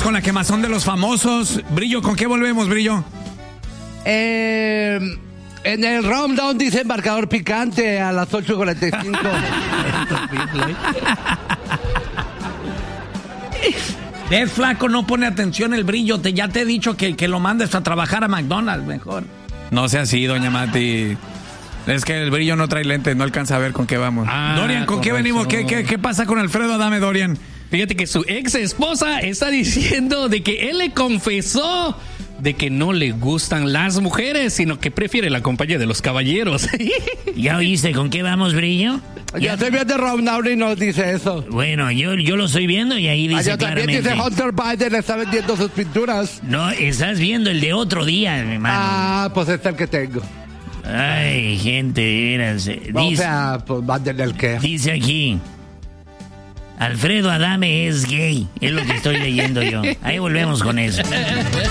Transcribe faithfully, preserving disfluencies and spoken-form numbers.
con la quemazón de los famosos. Brillo, ¿con qué volvemos, Brillo? Eh, en el rundown dice marcador picante a las ocho cuarenta y cinco. Es flaco, no pone atención el Brillo. Te, ya te he dicho que, que lo mandes a trabajar a McDonald's mejor. No sea así, doña Mati. Es que el Brillo no trae lentes, no alcanza a ver con qué vamos. Ah, Dorian, ¿con qué venimos? ¿Qué, qué, ¿Qué pasa con Alfredo Adame, Dorian? Fíjate que su ex esposa está diciendo de que él le confesó de que no le gustan las mujeres, sino que prefiere la compañía de los caballeros. ¿Ya oíste con qué vamos, Brillo? Ya estoy viendo Rundown y nos dice eso. Bueno, yo, yo lo estoy viendo y ahí dice ah, también claramente. Dice Hunter Biden está vendiendo sus pinturas. No, estás viendo el de otro día, mi hermano. Ah, pues es el que tengo. Ay, gente, eras. Dice, o sea, pues mándenle el que. Dice aquí. Alfredo Adame es gay. Es lo que estoy leyendo yo. Ahí volvemos con eso.